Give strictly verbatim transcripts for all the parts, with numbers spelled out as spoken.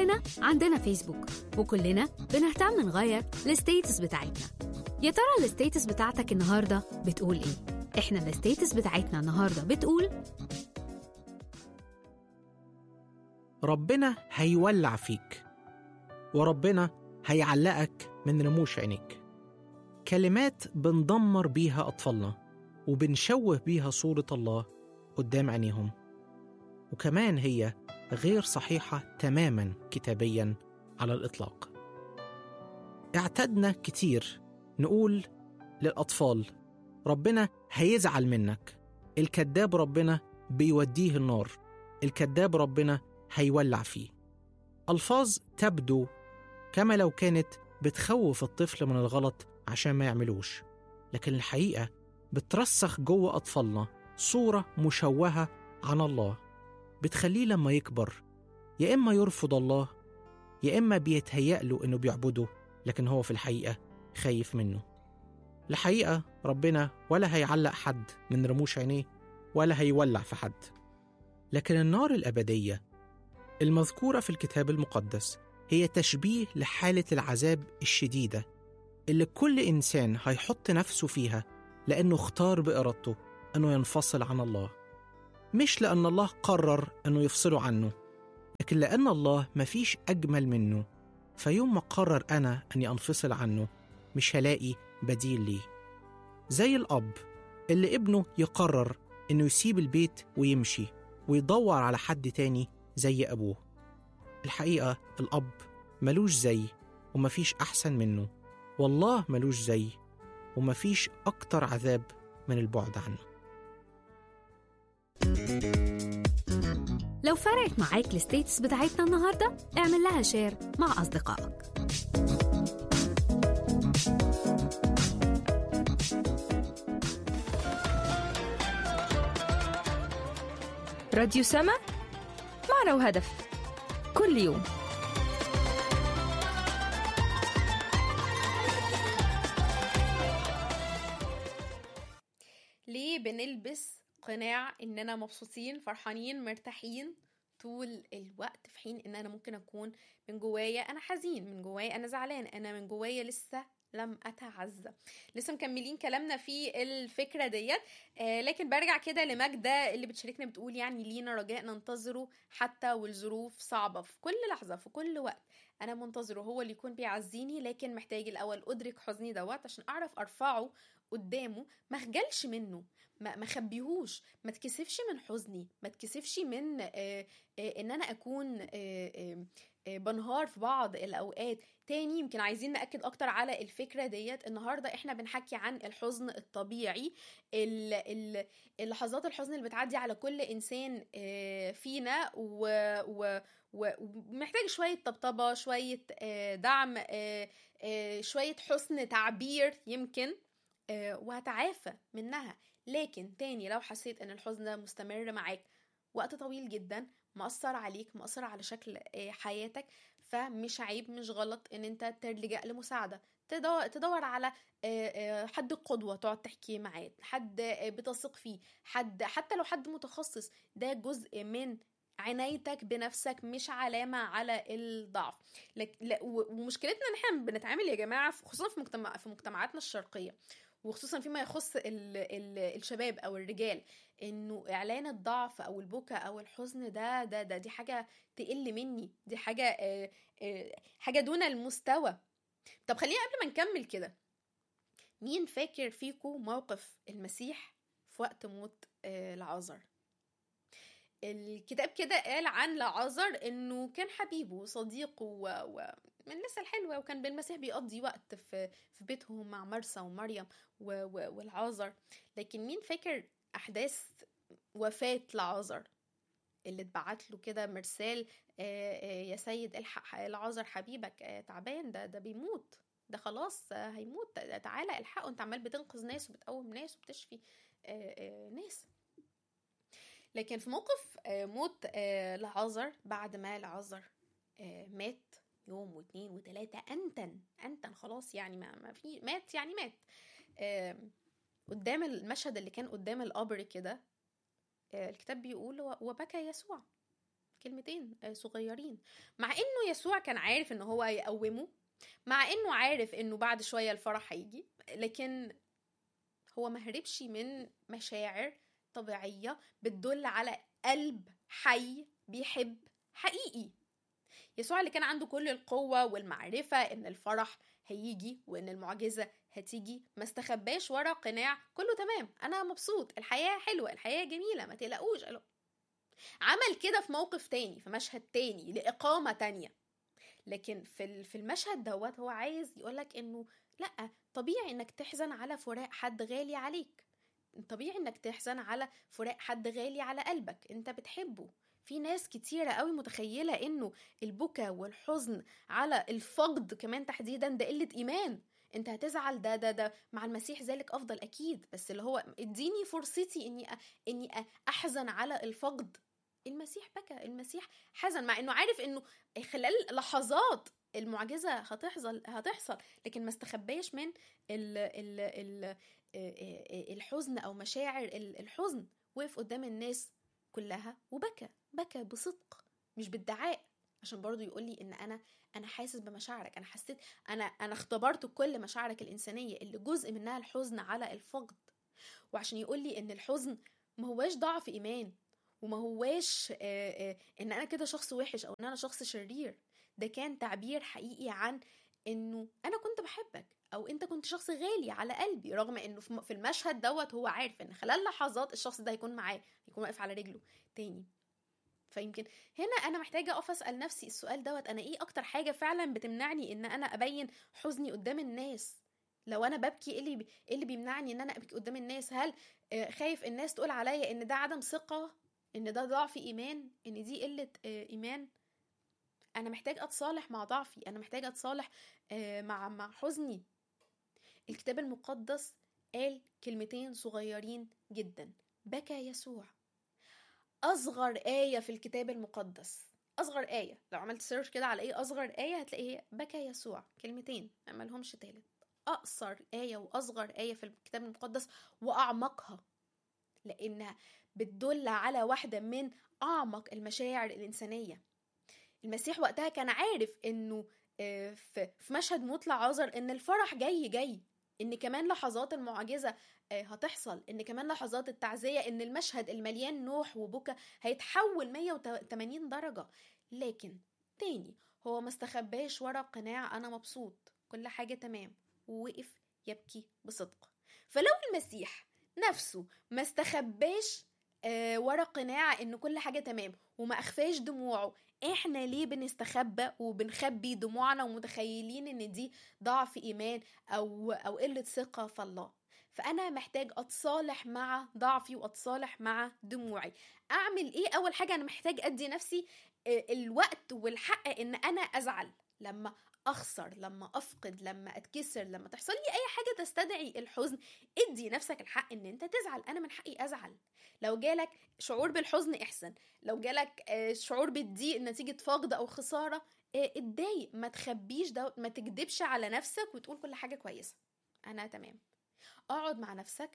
كلنا عندنا فيسبوك، وكلنا بنهتم نغير الستيتس بتاعتنا. يا ترى الستيتس بتاعتك النهاردة بتقول ايه؟ احنا الستيتس بتاعتنا النهاردة بتقول ربنا هيولع فيك، وربنا هيعلقك من رموش عينيك. كلمات بندمر بيها أطفالنا وبنشوه بيها صورة الله قدام عينيهم، وكمان هي غير صحيحة تماماً كتابياً على الإطلاق. اعتدنا كتير نقول للأطفال ربنا هيزعل منك، الكذاب ربنا بيوديه النار، الكذاب ربنا هيولع فيه. ألفاظ تبدو كما لو كانت بتخوف الطفل من الغلط عشان ما يعملوش، لكن الحقيقة بترسخ جوه أطفالنا صورة مشوهة عن الله، بتخليه لما يكبر يا إما يرفض الله يا إما بيتهيأ له إنه بيعبده، لكن هو في الحقيقة خايف منه. الحقيقة ربنا ولا هيعلق حد من رموش عينيه ولا هيولع في حد، لكن النار الأبدية المذكورة في الكتاب المقدس هي تشبيه لحالة العذاب الشديدة اللي كل إنسان هيحط نفسه فيها لأنه اختار بإرادته أنه ينفصل عن الله، مش لأن الله قرر أنه يفصله عنه، لكن لأن الله مفيش أجمل منه. فيوم ما قرر أنا أني أنفصل عنه مش هلاقي بديل ليه. زي الأب اللي ابنه يقرر أنه يسيب البيت ويمشي ويدور على حد تاني زي أبوه. الحقيقة الأب ملوش زي ومفيش أحسن منه، والله ملوش زي ومفيش أكتر عذاب من البعد عنه. لو فرقت معاك الستيتس بتاعتنا النهاردة اعمل لها شير مع أصدقائك. راديو سما، معنى وهدف، كل يوم. ليه بنلبس قناع اننا مبسوطين فرحانين مرتاحين طول الوقت، في حين ان انا ممكن اكون من جوايا انا حزين، من جوايا انا زعلان، انا من جوايا لسه لم أتعزى. لسه مكملين كلامنا في الفكرة ديت، آه لكن برجع كده لمجدة اللي بتشاركنا بتقول يعني لينا رجاء ننتظره حتى والظروف صعبة، في كل لحظة في كل وقت أنا منتظره هو اللي يكون بيعزيني، لكن محتاج الأول أدرك حزني دوت عشان أعرف أرفعه قدامه، ما خجلش منه، ما ما خبيهوش، ما تكسفش من حزني، ما تكسفش من آه آه ان انا اكون آه آه آه بنهار في بعض الاوقات. تاني يمكن عايزين نأكد اكتر على الفكرة ديت. النهاردة احنا بنحكي عن الحزن الطبيعي، اللحظات الحزن اللي بتعدي على كل انسان آه فينا، و ومحتاج شوية طبطبة، شوية آه دعم، آه آه شوية حسن تعبير يمكن، آه وهتعافى منها. لكن تاني لو حسيت ان الحزن ده مستمر معاك وقت طويل جدا، مأثر عليك، مأثر على شكل آه حياتك، فمش عيب، مش غلط ان انت تلجأ لمساعدة، تدور على آه آه حد قدوة تقعد تحكي معاه، حد آه بتثق فيه، حد حتى لو حد متخصص. ده جزء من عنايتك بنفسك، مش علامة على الضعف. لك لا، ومشكلتنا ان احنا بنتعامل يا جماعة خصوصا في مجتمع في مجتمعاتنا الشرقية، وخصوصا فيما يخص ال ال الشباب او الرجال، انه اعلان الضعف او البكاء او الحزن ده ده ده دي حاجة تقل مني، دي حاجة آه آه حاجة دون المستوى. طب خلينا قبل ما نكمل كده، مين فاكر فيكو موقف المسيح في وقت موت آه لعازر؟ الكتاب كده قال عن لعازر انه كان حبيبه وصديقه ومن الناس الحلوة، وكان بالمسيح بيقضي وقت في في بيتهم مع مرسى ومريم والعازر. لكن مين فاكر احداث وفاة لعازر اللي اتبعت له كده مرسال، يا سيد الحق لعازر حبيبك تعبان، ده ده بيموت، ده خلاص هيموت، تعالى الحقه، انت عمال بتنقذ ناس وبتقوم ناس وبتشفي ناس. لكن في موقف موت لعازر، بعد ما لعازر مات يوم واثنين وثلاثة، أنتن أنتن خلاص يعني ما, ما في مات يعني مات، قدام المشهد اللي كان قدام القبر كده، الكتاب بيقول وبكى يسوع. كلمتين صغيرين. مع انه يسوع كان عارف انه هو يقومه، مع انه عارف انه بعد شوية الفرح هيجي، لكن هو ما هربش من مشاعر طبيعية بتدل على قلب حي بيحب حقيقي. يسوع اللي كان عنده كل القوة والمعرفة ان الفرح هيجي وان المعجزة هتيجي، ما استخباش ورا قناع كله تمام، انا مبسوط، الحياة حلوة، الحياة جميلة، ما تقلقوش. عمل كده في موقف تاني، في مشهد تاني، لإقامة تانية. لكن في في المشهد دوت هو عايز يقولك انه لا، طبيعي انك تحزن على فراق حد غالي عليك، طبيعي انك تحزن على فراق حد غالي على قلبك انت بتحبه. في ناس كتيرة قوي متخيلة انه البكا والحزن على الفقد كمان تحديدا ده قلة ايمان، انت هتزعل، ده ده ده مع المسيح ذلك افضل اكيد، بس اللي هو اديني فرصتي اني أ... اني احزن على الفقد. المسيح بكى، المسيح حزن، مع انه عارف انه خلال لحظات المعجزة هتحصل هتحصل لكن ما استخباش من ال ال ال الحزن او مشاعر الحزن. وقف قدام الناس كلها وبكى، بكى بصدق مش بالدعاء، عشان برضو يقولي ان انا انا حاسس بمشاعرك، انا حسيت، انا انا اختبرت كل مشاعرك الانسانية اللي جزء منها الحزن على الفقد. وعشان يقولي ان الحزن ما هواش ضعف ايمان، وما هواش آآ آآ ان انا كده شخص وحش او ان انا شخص شرير، ده كان تعبير حقيقي عن انه انا كنت بحبك او انت كنت شخص غالي على قلبي، رغم انه في المشهد دوت هو عارف ان خلال لحظات الشخص ده هيكون معاه، هيكون واقف على رجله تاني. فيمكن هنا انا محتاجة اقف اسأل نفسي السؤال دوت، انا ايه اكتر حاجة فعلا بتمنعني ان انا ابين حزني قدام الناس؟ لو انا ببكي ايه اللي ايه اللي بيمنعني ان انا ابكي قدام الناس؟ هل خايف الناس تقول عليا ان ده عدم ثقة، ان ده ضعف ايمان، ان دي قلة ايمان؟ انا محتاج اتصالح مع ضعفي، انا محتاج اتصالح مع مع حزني. الكتاب المقدس قال كلمتين صغيرين جدا، بكى يسوع. اصغر آية في الكتاب المقدس، اصغر آية لو عملت سيرش كده على ايه اصغر آية هتلاقي بكى يسوع، كلمتين ما لهمش تالت. اقصر آية واصغر آية في الكتاب المقدس واعمقها، لانها بتدل على واحدة من اعمق المشاعر الانسانية. المسيح وقتها كان عارف انه في مشهد موت لعازر ان الفرح جاي جاي، ان كمان لحظات المعجزة هتحصل، ان كمان لحظات التعزية، ان المشهد المليان نوح وبكى هيتحول مية وتمانين درجة. لكن تاني هو ما استخباش ورا قناع انا مبسوط كل حاجة تمام، ووقف يبكي بصدق. فلو المسيح نفسه ما استخباش آه ورا قناع ان كل حاجة تمام وما اخفاش دموعه، احنا ليه بنستخبى وبنخبي دموعنا ومتخيلين ان دي ضعف ايمان او او قلة ثقة في الله؟ فانا محتاج اتصالح مع ضعفي واتصالح مع دموعي. اعمل ايه؟ اول حاجة انا محتاج ادي نفسي آه الوقت والحق ان انا ازعل، لما اخسر، لما افقد، لما اتكسر، لما تحصل لي اي حاجة تستدعي الحزن، ادي نفسك الحق ان انت تزعل. انا من حقي ازعل. لو جالك شعور بالحزن احسن، لو جالك شعور بالضيق نتيجة فقد او خسارة اتضايق، ما تخبيش ده، ما تكدبش على نفسك وتقول كل حاجة كويسة انا تمام. اقعد مع نفسك،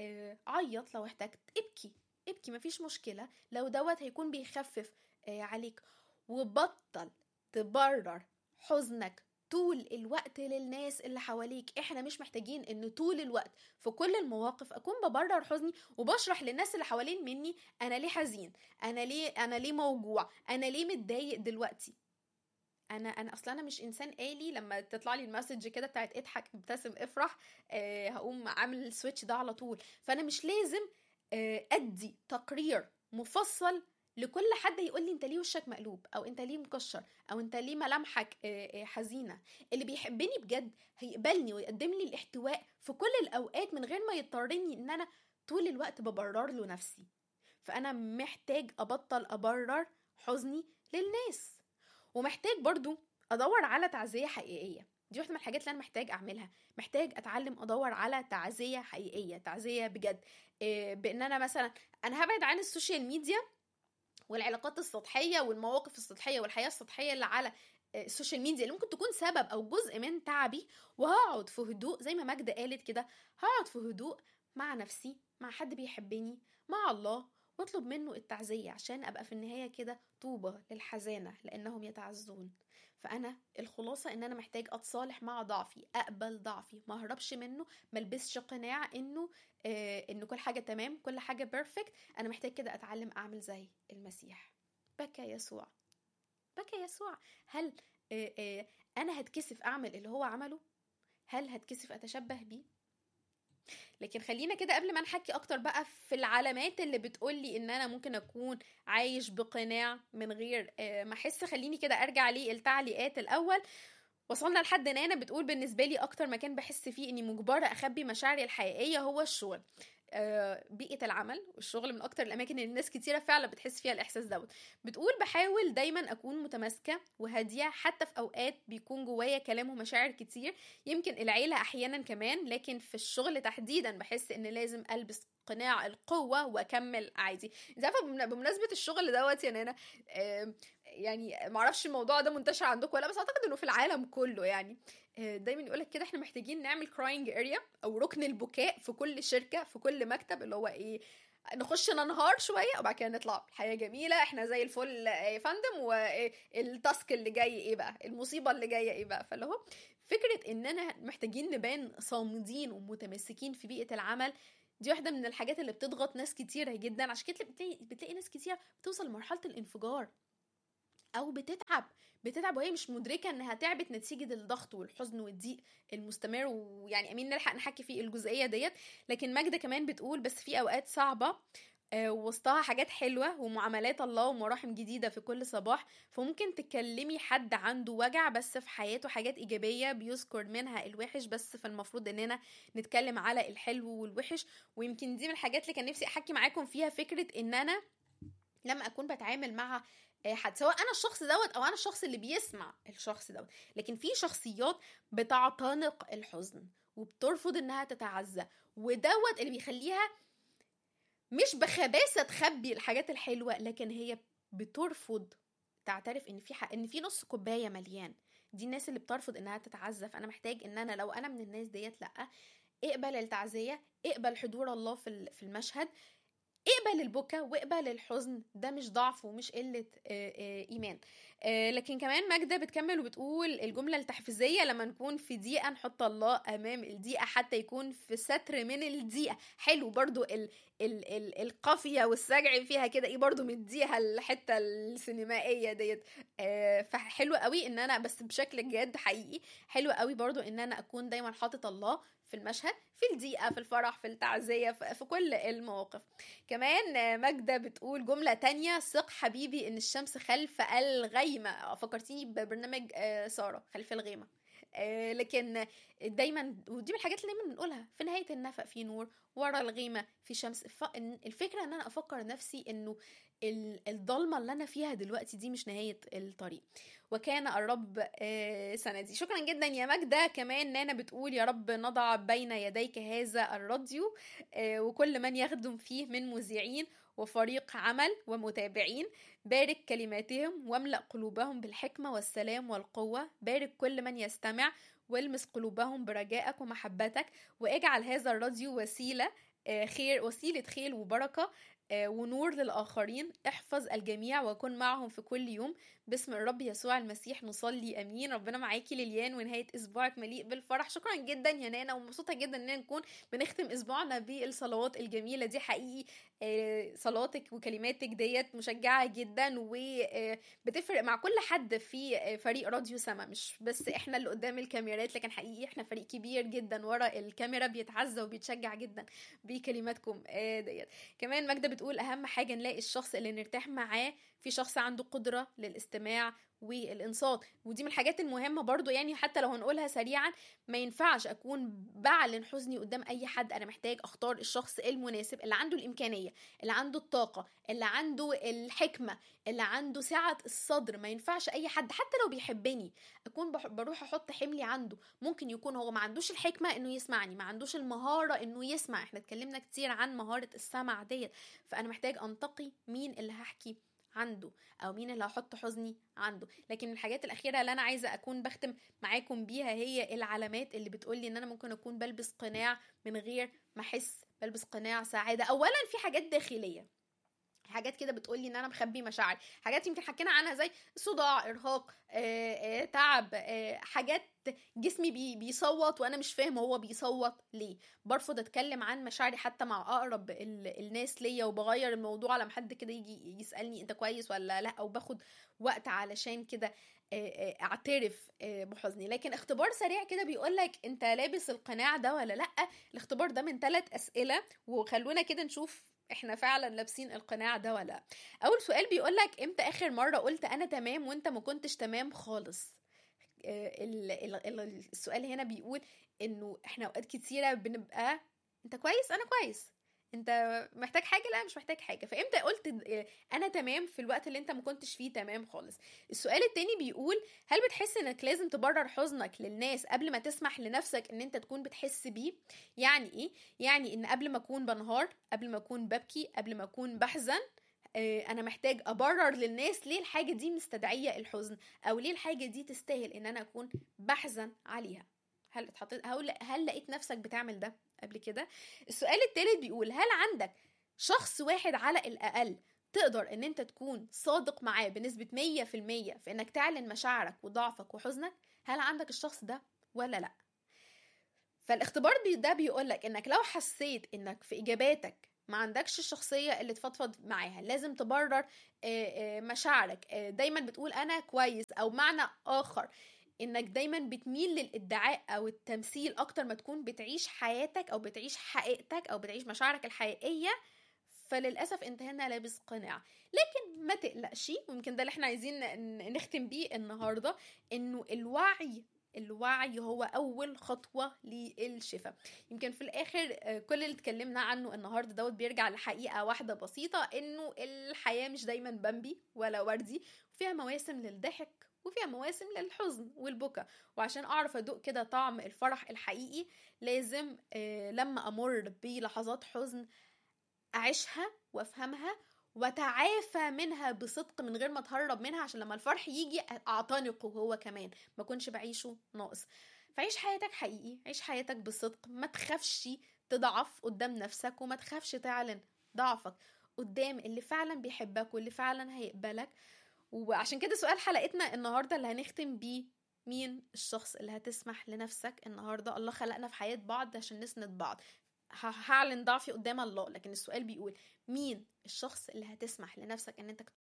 عيط لو احتجت، ابكي ابكي مفيش مشكلة لو دوت هيكون بيخفف عليك. وبطل تبرر حزنك طول الوقت للناس اللي حواليك. احنا مش محتاجين ان طول الوقت في كل المواقف اكون ببرر حزني وبشرح للناس اللي حوالين مني انا ليه حزين، انا ليه انا ليه موجوع، انا ليه متضايق دلوقتي. انا انا اصلا انا مش انسان آلي لما تطلع لي المسج كده بتاعت اضحك ابتسم افرح آه هقوم عامل السويتش ده على طول. فانا مش لازم آه ادي تقرير مفصل لكل حد يقول لي انت ليه وشك مقلوب، او انت ليه مكشر، او انت ليه ملامحك حزينه. اللي بيحبني بجد هيقبلني ويقدم لي الاحتواء في كل الاوقات من غير ما يضطرني ان انا طول الوقت ببرر له نفسي. فانا محتاج ابطل ابرر حزني للناس، ومحتاج برضو ادور على تعزيه حقيقيه. دي واحده من الحاجات اللي انا محتاج اعملها. محتاج اتعلم ادور على تعزيه حقيقيه، تعزيه بجد، بان انا مثلا انا هبعد عن السوشيال ميديا والعلاقات السطحية والمواقف السطحية والحياة السطحية اللي على السوشيال ميديا اللي ممكن تكون سبب أو جزء من تعبي، وهقعد في هدوء زي ما ماجدة قالت كده، هقعد في هدوء مع نفسي، مع حد بيحبني، مع الله، واطلب منه التعزية عشان أبقى في النهاية كده طوبى للحزانة لأنهم يتعزون. فأنا الخلاصة إن أنا محتاج أتصالح مع ضعفي، أقبل ضعفي، ما هربش منه، ما البسش قناع إنه آه إنه كل حاجة تمام، كل حاجة بيرفكت. أنا محتاج كده أتعلم أعمل زي المسيح. بكى يسوع، بكى يسوع. هل آه آه أنا هتكسف أعمل اللي هو عمله؟ هل هتكسف أتشبه بيه؟ لكن خلينا كده قبل ما نحكي اكتر بقى في العلامات اللي بتقولي ان انا ممكن اكون عايش بقناع من غير ما احس، خليني كده ارجع للتعليقات الاول. وصلنا لحد نانا بتقول بالنسبه لي اكتر مكان بحس فيه اني مجبره اخبي مشاعري الحقيقيه هو الشغل. بيئة العمل والشغل من أكتر الأماكن اللي الناس كتيرة فعلا بتحس فيها الإحساس دوت. بتقول بحاول دايما أكون متماسكة وهادية حتى في أوقات بيكون جوايا كلام ومشاعر كتير، يمكن العيلة أحيانا كمان، لكن في الشغل تحديدا بحس إن لازم ألبس قناع القوة وأكمل عادي. انت عارفة بمناسبة الشغل دوت يا نانا، آه يعني معرفش الموضوع ده منتشر عندكم ولا، بس أعتقد إنه في العالم كله يعني دايما يقولك كده احنا محتاجين نعمل crying area او ركن البكاء في كل شركة في كل مكتب، اللي هو ايه، نخش ننهار شوية وبعد كده نطلع الحياة جميلة احنا زي الفل يا فندم، والتاسك اللي جاي ايه بقى، المصيبة اللي جاية ايه بقى. فاللي هو فكرة اننا محتاجين نبان صامدين ومتمسكين في بيئة العمل، دي واحدة من الحاجات اللي بتضغط ناس كتيرة جدا. عشان كده بتلاقي, بتلاقي ناس كتيرة بتوصل لمرحلة الانفجار او بتتعب بتتعب وهي مش مدركه انها تعبت نتيجه الضغط والحزن والضيق المستمر. ويعني امين نلحق نحكي في الجزئيه ديت. لكن ماجده كمان بتقول بس في اوقات صعبه آه وسطها حاجات حلوه ومعاملات الله ومراحم جديده في كل صباح، فممكن تكلمي حد عنده وجع بس في حياته حاجات ايجابيه بيذكر منها الوحش، بس فالمفروض اننا نتكلم على الحلو والوحش. ويمكن دي من الحاجات اللي كان نفسي احكي معاكم فيها، فكره ان انا لما اكون بتعامل مع حد، سواء انا الشخص دوت او انا الشخص اللي بيسمع الشخص دوت، لكن في شخصيات بتعتنق الحزن وبترفض انها تتعزى، ودوت اللي بيخليها مش بخباثة تخبي الحاجات الحلوة، لكن هي بترفض تعترف ان في حق ان في نص كوباية مليان. دي الناس اللي بترفض انها تتعزى. فانا محتاج ان انا لو انا من الناس ديت، لا، اقبل التعزية، اقبل حضور الله في في المشهد، اقبل البكا واقبل الحزن. ده مش ضعف ومش قلة إيمان. لكن كمان ماجدة بتكمل وبتقول الجملة التحفيزية لما نكون في ضيقة نحط الله أمام الضيقة حتى يكون في ستر من الضيقة. حلو برضو ال ال ال القافية والسجع فيها كده ايه، برضو مديها الحتة السينمائية ديت. فحلو قوي ان انا بس بشكل جاد حقيقي، حلو قوي برضو ان انا اكون دايما حاطط الله في المشهد، في الضيقة، في الفرح، في التعزية، في كل المواقف. كمان ماجدة بتقول جملة تانية، ثق حبيبي ان الشمس خلف الغيمة. فكرتيني ببرنامج سارة خلف الغيمة. لكن دايما، ودي من الحاجات اللي دايما بنقولها، في نهاية النفق في نور، ورا الغيمة في شمس. الفكرة ان انا افكر نفسي انه الضلمة اللي انا فيها دلوقتي دي مش نهاية الطريق، وكان الرب سندي. شكرا جدا يا ماجدة. كمان نانا بتقول يا رب نضع بين يديك هذا الراديو وكل من يخدم فيه من مذيعين وفريق عمل ومتابعين، بارك كلماتهم واملأ قلوبهم بالحكمة والسلام والقوة، بارك كل من يستمع والمس قلوبهم برجائك ومحبتك، واجعل هذا الراديو وسيلة خير، وسيلة خير وبركة ونور للآخرين. احفظ الجميع وكن معهم في كل يوم، باسم الرب يسوع المسيح نصلي امين. ربنا معاكي ليليان، ونهاية اسبوعك مليء بالفرح. شكرا جدا يا نانا، ومبسوطه جدا ان نكون بنختم اسبوعنا بالصلوات الجميله دي. حقيقي صلاتك وكلماتك ديت مشجعه جدا وبتفرق مع كل حد في فريق راديو سما، مش بس احنا اللي قدام الكاميرات، لكن حقيقي احنا فريق كبير جدا ورا الكاميرا بيتعزى وبيتشجع جدا بكلماتكم ديت. كمان ماجدة بتقول اهم حاجه نلاقي الشخص اللي نرتاح معاه، في شخص عنده قدره للاستماع والانصات. ودي من الحاجات المهمه برضو، يعني حتى لو هنقولها سريعا، ما ينفعش اكون بعلن حزني قدام اي حد. انا محتاج اختار الشخص المناسب اللي عنده الامكانيه، اللي عنده الطاقه، اللي عنده الحكمه، اللي عنده سعه الصدر. ما ينفعش اي حد حتى لو بيحبني اكون بروح احط حملي عنده. ممكن يكون هو ما عندوش الحكمه انه يسمعني، ما عندوش المهاره انه يسمع. احنا اتكلمنا كتير عن مهاره السمع ديت. فانا محتاج انتقي مين اللي هحكي عنده او مين اللي هحط حزني عنده. لكن الحاجات الاخيره اللي انا عايزه اكون بختم معاكم بيها هي العلامات اللي بتقولي ان انا ممكن اكون بلبس قناع من غير ما احس، بلبس قناع سعاده. اولا في حاجات داخليه، حاجات كده بتقولي ان انا مخبي مشاعري، حاجات يمكن حكينا عنها زي صداع، ارهاق، آه، آه، تعب، آه، حاجات جسمي بي بيصوت وانا مش فاهم هو بيصوت ليه. برفض اتكلم عن مشاعري حتى مع اقرب الناس ليا، وبغير الموضوع لما حد كده يجي يسالني انت كويس ولا لا، او باخد وقت علشان كده اعترف بحزني. لكن اختبار سريع كده بيقولك انت لابس القناع ده ولا لا. الاختبار ده من ثلاث اسئله، وخلونا كده نشوف احنا فعلا لابسين القناع ده ولا. اول سؤال بيقولك امتى اخر مره قلت انا تمام وانت ما كنتش تمام خالص. السؤال هنا بيقول انه احنا اوقات كتيره بنبقى انت كويس انا كويس، انت محتاج حاجه لا مش محتاج حاجه. فامتى قلت انا تمام في الوقت اللي انت ما كنتش فيه تمام خالص. السؤال التاني بيقول هل بتحس انك لازم تبرر حزنك للناس قبل ما تسمح لنفسك ان انت تكون بتحس بيه؟ يعني ايه؟ يعني ان قبل ما اكون بنهار، قبل ما اكون ببكي، قبل ما اكون بحزن، انا محتاج ابرر للناس ليه الحاجه دي مستدعيه الحزن، او ليه الحاجه دي تستاهل ان انا اكون بحزن عليها. هل اتحطيت هل, هل لقيت نفسك بتعمل ده قبل كده؟ السؤال الثالث بيقول هل عندك شخص واحد على الاقل تقدر ان انت تكون صادق معاه بنسبه مية في المية في انك تعلن مشاعرك وضعفك وحزنك؟ هل عندك الشخص ده ولا لا؟ فالاختبار ده بيقولك انك لو حسيت انك في اجاباتك ما عندكش الشخصية اللي تفضفض معاها، لازم تبرر مشاعرك، دايما بتقول أنا كويس، أو معنى آخر إنك دايما بتميل للإدعاء أو التمثيل أكتر ما تكون بتعيش حياتك أو بتعيش حقيقتك أو بتعيش مشاعرك الحقيقية، فللأسف أنت هنا لابس قناع. لكن ما تقلقش، ويمكن ده اللي احنا عايزين نختم بيه النهاردة، إنه الوعي الوعي هو أول خطوة للشفاء. يمكن في الآخر كل اللي اتكلمنا عنه النهاردة دوت بيرجع لحقيقة واحدة بسيطة، إنه الحياة مش دايما بامبي ولا وردي، وفيها مواسم للضحك وفيها مواسم للحزن والبكاء. وعشان أعرف أدوق كده طعم الفرح الحقيقي لازم لما أمر بلحظات حزن أعيشها وأفهمها وتعافى منها بصدق من غير ما تهرب منها، عشان لما الفرح يجي اعتنقه هو كمان، ما كنش بعيشه ناقص. فعيش حياتك حقيقي، عيش حياتك بصدق، ما تخافش تضعف قدام نفسك، وما تخافش تعلن ضعفك قدام اللي فعلا بيحبك واللي فعلا هيقبلك. وعشان كده سؤال حلقتنا النهاردة اللي هنختم بيه، مين الشخص اللي هتسمح لنفسك النهاردة؟ الله خلقنا في حياة بعض عشان نسند بعض، هعلن ضعفي قدام الله، لكن السؤال بيقول مين الشخص اللي هتسمح لنفسك ان انت